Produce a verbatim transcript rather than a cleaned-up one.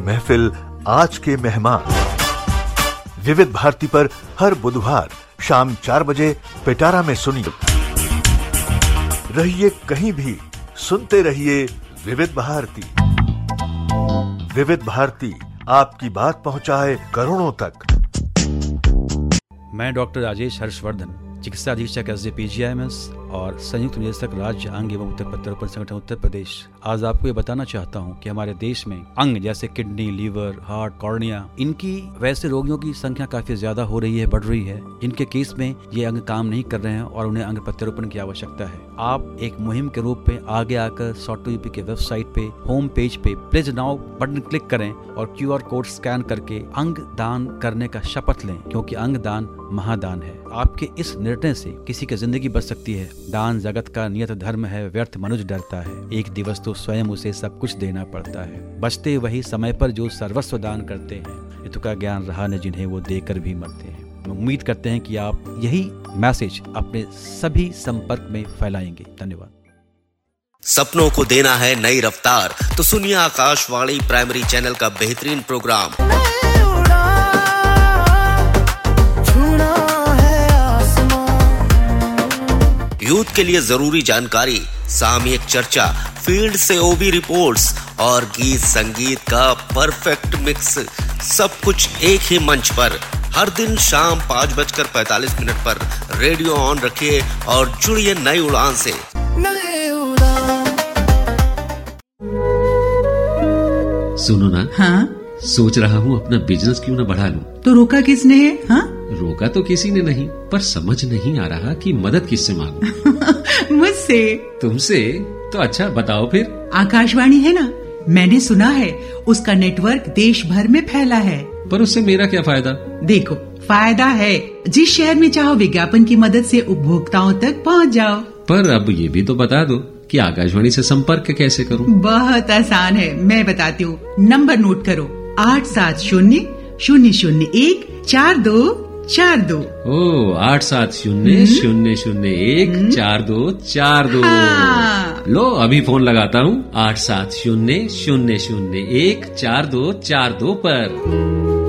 महफिल आज के मेहमान विविध भारती पर हर बुधवार शाम चार बजे पिटारा में सुनिए। रहिए कहीं भी, सुनते रहिए विविध भारती। विविध भारती आपकी बात पहुंचाए करोड़ों तक। मैं डॉक्टर राजेश हर्षवर्धन, चिकित्सा अधीक्षक S D P G I am S और संयुक्त निदेशक राज्य अंग एवं उत्तर प्रत्यारोपण संगठन उत्तर प्रदेश, आज आपको ये बताना चाहता हूँ कि हमारे देश में अंग जैसे किडनी, लीवर, हार्ट, कॉर्निया, इनकी वैसे रोगियों की संख्या काफी ज्यादा हो रही है, बढ़ रही है। इनके केस में ये अंग काम नहीं कर रहे हैं और उन्हें अंग प्रत्यारोपण की आवश्यकता है। आप एक मुहिम के रूप में आगे आकर सॉफ्ट यूपी के वेबसाइट पे, होम पेज पे प्लीज नाउ बटन क्लिक करें और क्यू आर कोड स्कैन करके अंग दान करने का शपथ लें, क्योंकि अंग दान महादान है। आपके इस निर्णय से किसी की जिंदगी बच सकती है। दान जगत का नियत धर्म है, व्यर्थ मनुष्य डरता है। एक दिवस तो स्वयं उसे सब कुछ देना पड़ता है। बचते वही समय पर जो सर्वस्व दान करते हैं, हित का ज्ञान रहा न जिन्हें वो देकर भी मरते हैं। उम्मीद करते हैं कि आप यही मैसेज अपने सभी संपर्क में फैलाएंगे। धन्यवाद। सपनों को देना है नई रफ्तार, तो सुनिए आकाशवाणी प्राइमरी चैनल का बेहतरीन प्रोग्राम यूथ के लिए जरूरी जानकारी, सामयिक चर्चा, फील्ड से ओबी रिपोर्ट्स और गीत संगीत का परफेक्ट मिक्स, सब कुछ एक ही मंच पर हर दिन शाम पाँच बजकर पैतालीस मिनट पर रेडियो ऑन रखिए और जुड़िए नई उड़ान से। सुनो ना, हाँ? सोच रहा हूँ अपना बिजनेस क्यों ना बढ़ा लूं। तो रोका किसने है? हाँ? रोका तो किसी ने नहीं, पर समझ नहीं आ रहा कि मदद किससे मांगूं। मुझसे। तुमसे? तो अच्छा बताओ फिर। आकाशवाणी है ना, मैंने सुना है उसका नेटवर्क देश भर में फैला है। पर उससे मेरा क्या फायदा? देखो, फायदा है। जिस शहर में चाहो विज्ञापन की मदद से उपभोक्ताओं तक पहुँच जाओ। पर अब ये भी तो बता दो कि आकाशवाणी से संपर्क कैसे करूं? बहुत आसान है, मैं बताती हूँ। नंबर नोट करो, आठ सात शून्य शून्य शून्य एक चार दो चार दो। ओ, आठ सात शून्य शून्य शून्य एक चार दो चार दो। हाँ। लो अभी फोन लगाता हूँ आठ सात शून्य शून्य शून्य एक चार दो चार दो पर।